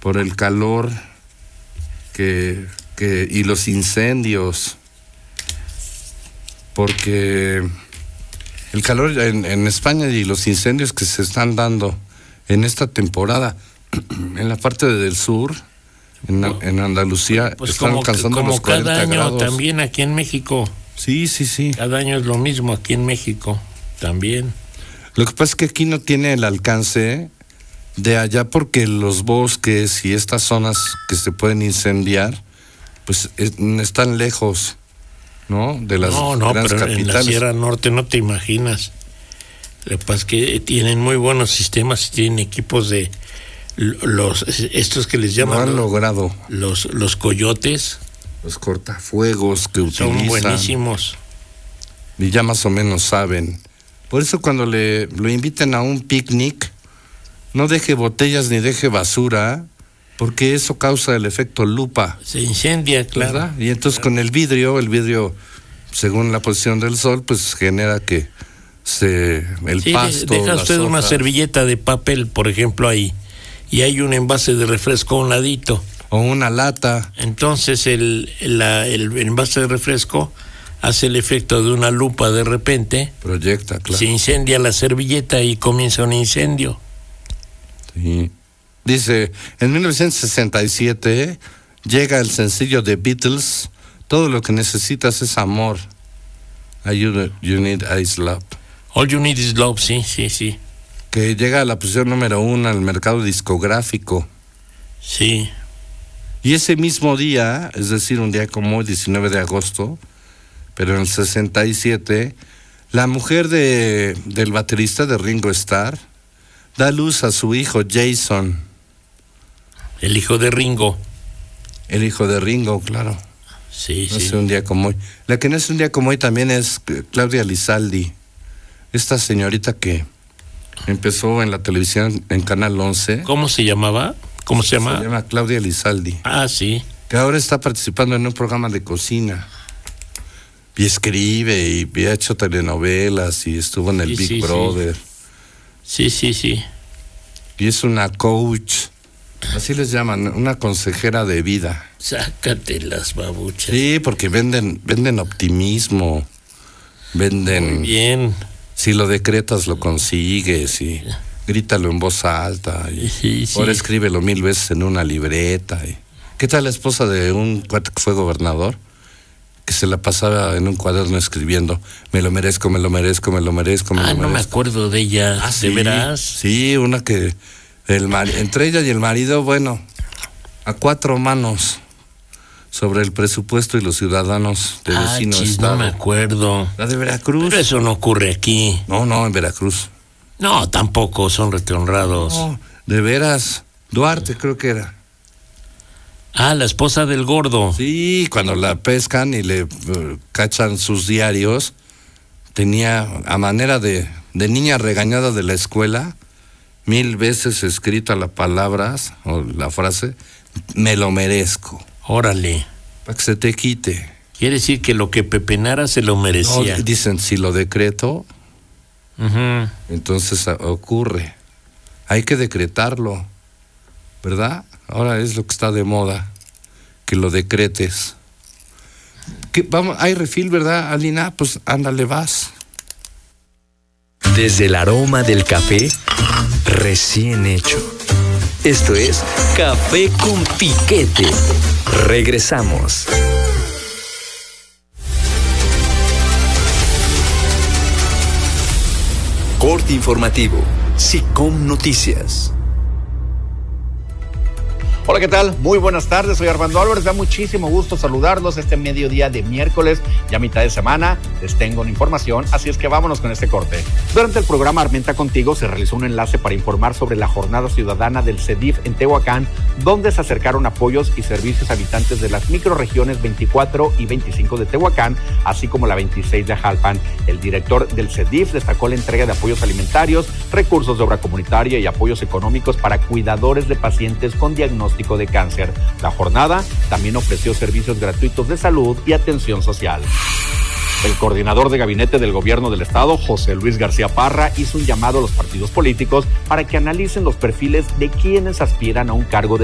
por el calor y los incendios, porque el calor en España y los incendios que se están dando en esta temporada en la parte del sur, en Andalucía, pues están alcanzando los 40 cada año grados. También aquí en México. Sí. Cada año es lo mismo aquí en México también. Lo que pasa es que aquí no tiene el alcance de allá, porque los bosques y estas zonas que se pueden incendiar pues están lejos, ¿no? De las grandes pero capitales. En la Sierra Norte no te imaginas. Lo que pasa es que tienen muy buenos sistemas, tienen equipos de estos que les llaman. Lo han logrado. Los coyotes. Los cortafuegos que utilizan. Son buenísimos. Y ya más o menos saben. Por eso cuando lo inviten a un picnic, no deje botellas ni deje basura, porque eso causa el efecto lupa. Se incendia, claro. ¿Verdad? Y entonces con el vidrio, según la posición del sol, pues genera que pasto... Deja usted una servilleta de papel, por ejemplo, ahí, y hay un envase de refresco a un ladito. O una lata. Entonces el envase de refresco hace el efecto de una lupa de repente. Proyecta, claro. Se incendia la servilleta y comienza un incendio. Sí. Dice, en 1967 llega el sencillo de Beatles, Todo lo que necesitas es amor. You Need Is Love. All You Need Is Love, sí. Que llega a la posición número 1 al mercado discográfico. Sí. Y ese mismo día, es decir, un día como hoy, 19 de agosto, pero en el 67, la mujer del baterista de Ringo Starr da luz a su hijo Jason. El hijo de Ringo. El hijo de Ringo, claro. Sí. No es un día como hoy. La que no es un día como hoy también es Claudia Lizaldi. Esta señorita que empezó en la televisión en Canal 11. ¿Cómo se llamaba? ¿Cómo se llama? Se llama Claudia Lizaldi. Ah, sí. Que ahora está participando en un programa de cocina. Y escribe, y ha hecho telenovelas, y estuvo en el Big Brother. Sí. Y es una coach, así les llaman, una consejera de vida. Sácate las babuchas. Sí, porque venden optimismo, venden... Muy bien. Si lo decretas, lo consigues, y grítalo en voz alta, y ahora escríbelo 1000 veces en una libreta. ¿Qué tal la esposa de un cuate que fue gobernador? Que se la pasaba en un cuaderno escribiendo, me lo merezco, me lo merezco, me lo merezco, me lo merezco. No me acuerdo de ella. ¿Ah, sí? ¿De veras? Sí, una que entre ella y el marido, bueno, a 4 manos sobre el presupuesto y los ciudadanos de vecino estado. No me acuerdo. La de Veracruz. Pero eso no ocurre aquí. No, en Veracruz. No, tampoco, son retehonrados. No, de veras, Duarte creo que era. La esposa del gordo. Sí, cuando la pescan y le cachan sus diarios, tenía a manera de niña regañada de la escuela, 1000 veces escrita las palabras o la frase, me lo merezco. Órale. Para que se te quite. Quiere decir que lo que pepenara se lo merecía. No, dicen, si lo decreto, entonces ocurre. Hay que decretarlo, ¿verdad? Ahora es lo que está de moda, que lo decretes. Vamos, hay refil, ¿verdad, Alina? Pues ándale, vas. Desde el aroma del café recién hecho. Esto es Café con Piquete. Regresamos. Corte informativo. SICOM Noticias. Hola, ¿qué tal? Muy buenas tardes, soy Armando Álvarez, da muchísimo gusto saludarlos este mediodía de miércoles, ya mitad de semana, les tengo una información, así es que vámonos con este corte. Durante el programa Armenta Contigo se realizó un enlace para informar sobre la jornada ciudadana del CEDIF en Tehuacán, donde se acercaron apoyos y servicios a habitantes de las microrregiones 24 y 25 de Tehuacán, así como la 26 de Ajalpan. El director del CEDIF destacó la entrega de apoyos alimentarios, recursos de obra comunitaria y apoyos económicos para cuidadores de pacientes con diagnóstico de cáncer. La jornada también ofreció servicios gratuitos de salud y atención social. El coordinador de gabinete del gobierno del estado, José Luis García Parra, hizo un llamado a los partidos políticos para que analicen los perfiles de quienes aspiran a un cargo de